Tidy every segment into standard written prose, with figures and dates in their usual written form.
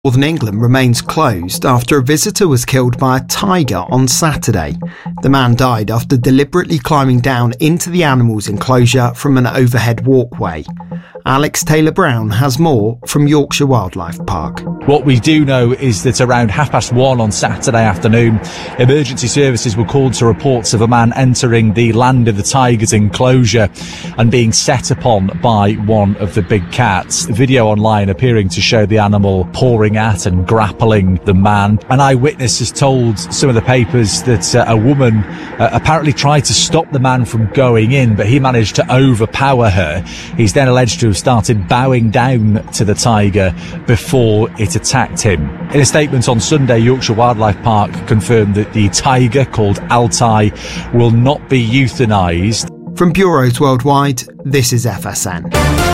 Northern England remains closed after a visitor was killed by a tiger on Saturday. The man died after deliberately climbing down into the animal's enclosure from an overhead walkway. Alex Taylor-Brown has more from Yorkshire Wildlife Park. What we do know is that around 1:30 on Saturday afternoon, emergency services were called to reports of a man entering the Land of the Tigers enclosure and being set upon by one of the big cats. The video online appearing to show the animal pawing at and grappling the man. An eyewitness has told some of the papers that a woman apparently tried to stop the man from going in, but he managed to overpower her. He's then alleged to have started bowing down to the tiger before it attacked him. In a statement on Sunday, Yorkshire Wildlife Park confirmed that the tiger, called Altai, will not be euthanised. From bureaus worldwide, this is FSN.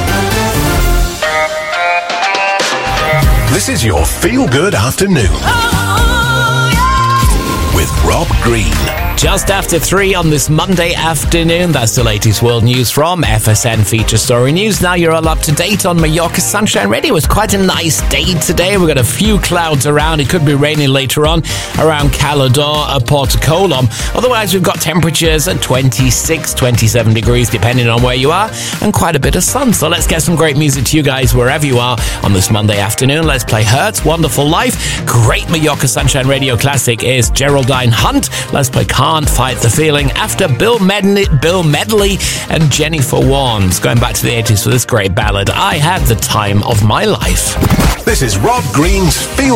This is your feel-good afternoon with Rob Green. Just after 3 on this Monday afternoon. That's the latest world news from FSN Feature Story News. Now you're all up to date on Mallorca Sunshine Radio. It's quite a nice day today. We've got a few clouds around. It could be raining later on around Calador, Portocolom. Otherwise, we've got temperatures at 26, 27 degrees, depending on where you are, and quite a bit of sun. So let's get some great music to you guys wherever you are on this Monday afternoon. Let's play Hertz, Wonderful Life. Great Mallorca Sunshine Radio classic is Geraldine Hunt. Let's play Can't Fight the Feeling after Bill Medley and Jennifer Warnes. Going back to the 80s for this great ballad, I Had the Time of My Life. This is Rob Green's Feel